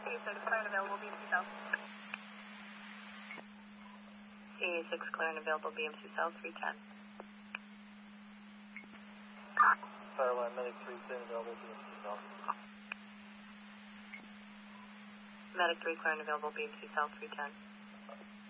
CA6 clear and available BMC South. CA6 clear and available BMC South 310. Fireline Medic 3 clear and available BMC South. Medic 3 clear and available BMC South 310.